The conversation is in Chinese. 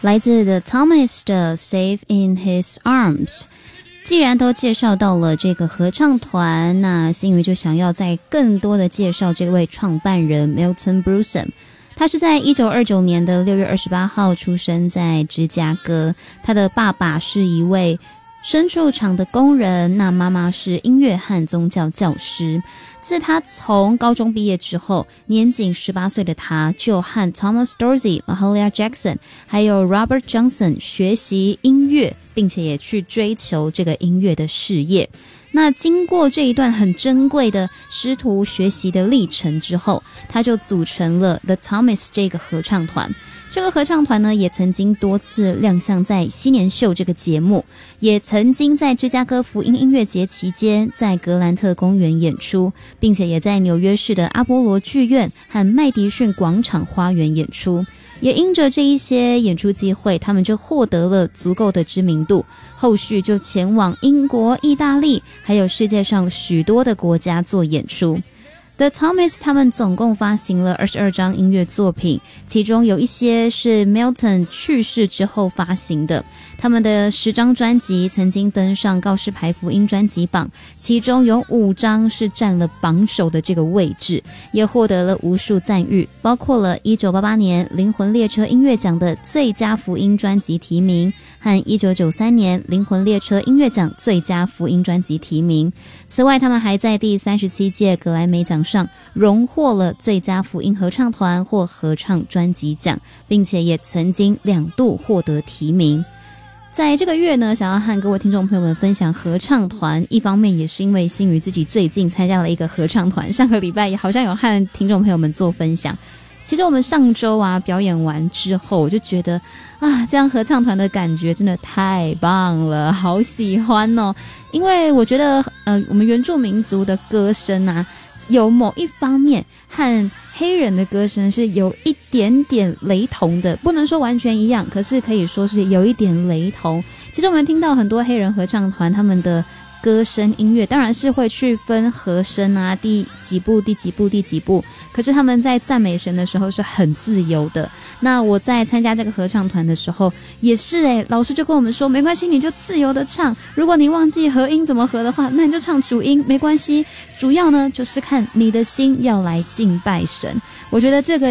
来自 The Thomas 的 Safe in His Arms。既然都介绍到了这个合唱团，那新宇就想要再更多的介绍这位创办人 Milton Brunson。他是在1929年的6月28号出生在芝加哥，他的爸爸是一位牲畜场的工人，那妈妈是音乐和宗教教师。自他从高中毕业之后，年仅18岁的他就和 Thomas Dorsey、Mahalia Jackson 还有 Robert Johnson 学习音乐，并且也去追求这个音乐的事业。那经过这一段很珍贵的师徒学习的历程之后，他就组成了 The Thomas 这个合唱团。这个合唱团呢，也曾经多次亮相在新年秀这个节目，也曾经在芝加哥福音音乐节期间在格兰特公园演出，并且也在纽约市的阿波罗剧院和麦迪逊广场花园演出。也因着这一些演出机会，他们就获得了足够的知名度，后续就前往英国、意大利还有世界上许多的国家做演出。The Thomas 他们总共发行了22张音乐作品，其中有一些是 Milton 去世之后发行的。他们的10张专辑曾经登上告示牌福音专辑榜，其中有5张是占了榜首的这个位置，也获得了无数赞誉，包括了1988年灵魂列车音乐奖的最佳福音专辑提名和1993年灵魂列车音乐奖最佳福音专辑提名。此外，他们还在第37届格莱美奖上荣获了最佳福音合唱团或合唱专辑奖，并且也曾经2度获得提名。在这个月呢，想要和各位听众朋友们分享合唱团，一方面也是因为新宇自己最近参加了一个合唱团，上个礼拜也好像有和听众朋友们做分享。其实我们上周表演完之后，我就觉得这样合唱团的感觉真的太棒了，好喜欢哦。因为我觉得我们原住民族的歌声有某一方面和黑人的歌声是有一点点雷同的，不能说完全一样，可是可以说是有一点雷同。其实我们听到很多黑人合唱团他们的歌声音乐当然是会去分和声第几步第几步第几步，可是他们在赞美神的时候是很自由的。那我在参加这个合唱团的时候也是老师就跟我们说，没关系，你就自由的唱，如果你忘记合音怎么合的话，那你就唱主音没关系，主要呢就是看你的心要来敬拜神。我觉得这个